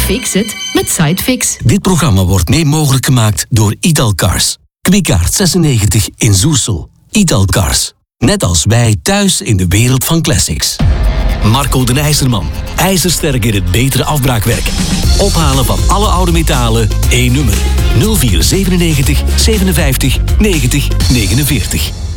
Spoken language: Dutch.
Fix it met Sidefix. Dit programma wordt mee mogelijk gemaakt door Italcars. Kwikaart 96 in Zoersel. Italcars. Net als wij thuis in de wereld van classics. Marco den IJzerman. IJzersterk in het betere afbraakwerk. Ophalen van alle oude metalen. 1 nummer. 0497 57 90 49.